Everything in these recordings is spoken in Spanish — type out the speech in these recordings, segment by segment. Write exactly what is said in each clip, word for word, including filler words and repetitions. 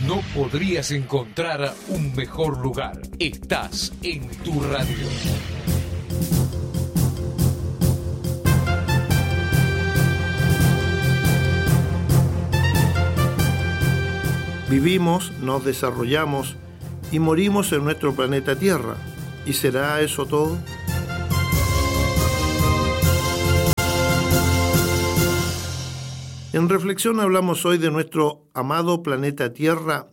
No podrías encontrar un mejor lugar. Estás en tu radio. Vivimos, nos desarrollamos y morimos en nuestro planeta Tierra. ¿Y será eso todo? En reflexión hablamos hoy de nuestro amado planeta Tierra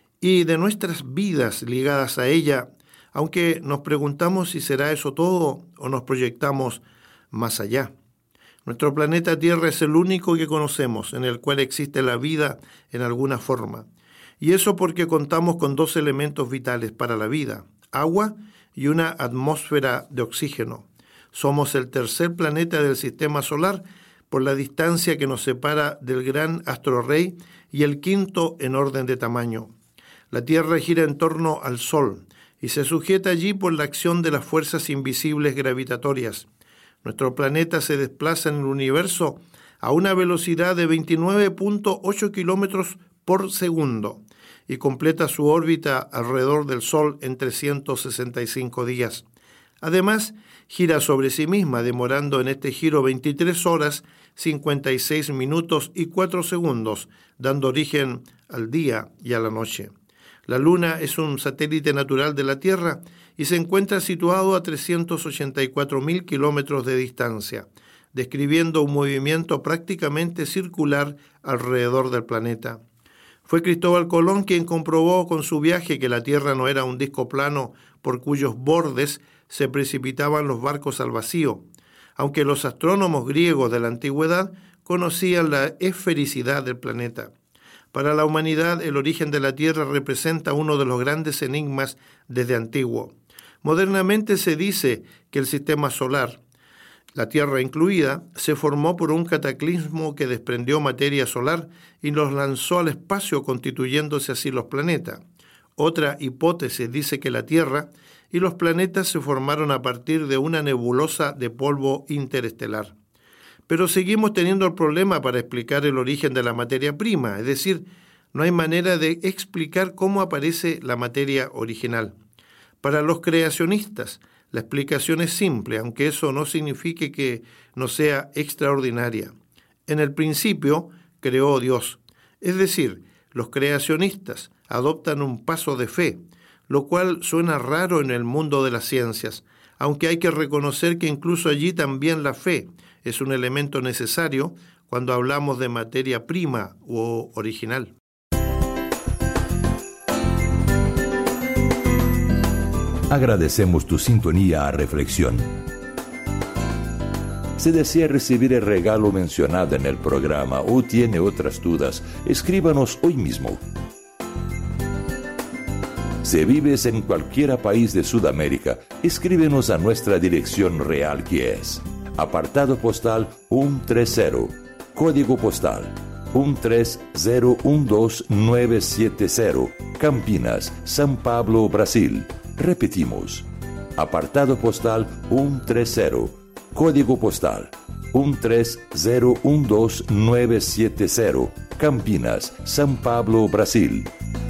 y de nuestras vidas ligadas a ella, aunque nos preguntamos si será eso todo o nos proyectamos más allá. Nuestro planeta Tierra es el único que conocemos en el cual existe la vida en alguna forma. Y eso porque contamos con dos elementos vitales para la vida, agua y una atmósfera de oxígeno. Somos el tercer planeta del sistema solar por la distancia que nos separa del gran astro rey y el quinto en orden de tamaño. La Tierra gira en torno al Sol y se sujeta allí por la acción de las fuerzas invisibles gravitatorias. Nuestro planeta se desplaza en el universo a una velocidad de veintinueve punto ocho kilómetros por segundo y completa su órbita alrededor del Sol en trescientos sesenta y cinco días. Además, gira sobre sí misma, demorando en este giro veintitrés horas, cincuenta y seis minutos y cuatro segundos, dando origen al día y a la noche. La Luna es un satélite natural de la Tierra y se encuentra situado a trescientos ochenta y cuatro mil kilómetros de distancia, describiendo un movimiento prácticamente circular alrededor del planeta. Fue Cristóbal Colón quien comprobó con su viaje que la Tierra no era un disco plano por cuyos bordes se precipitaban los barcos al vacío, aunque los astrónomos griegos de la antigüedad conocían la esfericidad del planeta. Para la humanidad, el origen de la Tierra representa uno de los grandes enigmas desde antiguo. Modernamente se dice que el sistema solar, la Tierra incluida, se formó por un cataclismo que desprendió materia solar y los lanzó al espacio, constituyéndose así los planetas. Otra hipótesis dice que la Tierra y los planetas se formaron a partir de una nebulosa de polvo interestelar. Pero seguimos teniendo el problema para explicar el origen de la materia prima, es decir, no hay manera de explicar cómo aparece la materia original. Para los creacionistas, la explicación es simple, aunque eso no signifique que no sea extraordinaria. En el principio creó Dios, es decir, los creacionistas adoptan un paso de fe, lo cual suena raro en el mundo de las ciencias, aunque hay que reconocer que incluso allí también la fe es un elemento necesario cuando hablamos de materia prima o original. Agradecemos tu sintonía a Reflexión. Si desea recibir el regalo mencionado en el programa o tiene otras dudas, escríbanos hoy mismo. Si vives en cualquier país de Sudamérica, escríbenos a nuestra dirección real, que es apartado postal ciento treinta, código postal uno tres cero uno dos nueve siete cero, Campinas, São Paulo, Brasil. Repetimos, apartado postal ciento treinta, código postal uno tres cero uno dos nueve siete cero, Campinas, São Paulo, Brasil.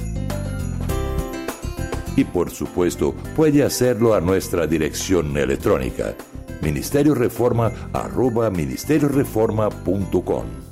Y por supuesto, puede hacerlo a nuestra dirección electrónica, ministerio reforma arroba ministerio reforma punto com.